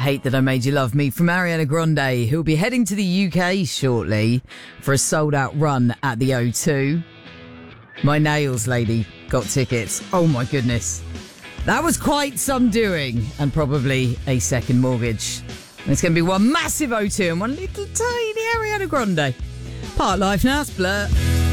Hate That I Made You Love Me from Ariana Grande, who'll be heading to the UK shortly for a sold-out run at the O2. My nails lady got tickets. Oh my goodness. That was quite some doing, and probably a second mortgage. It's going to be one massive O2 and one little tiny Ariana Grande. Part life now, it's Blur.